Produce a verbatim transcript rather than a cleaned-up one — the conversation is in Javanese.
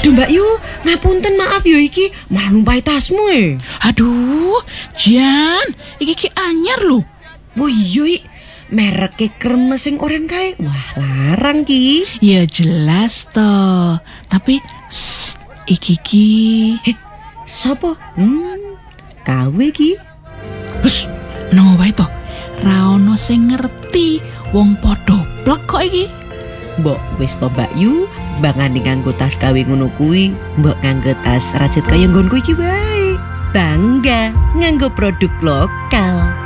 Aduh Mbak Yu, ngapunten maaf yo iki malah numpai tasmu e. Aduh, Jan, iki ki anyar lho. Wo iya, mereke kremes sing oren kae. Wah, larang ki. Ya jelas toh. Tapi shh, iki ki. Eh, sopo? Hmm, kawe ki. Hus, nang wae toh. Ra ono sing ngerti, wong padha blek kok iki. Mbok wis to Mbak Yu, bangane nganggo tas kawe ngono kuwi, mbok nganggo tas rajut kaya nggonku iki wae. Bangga nganggo produk lokal.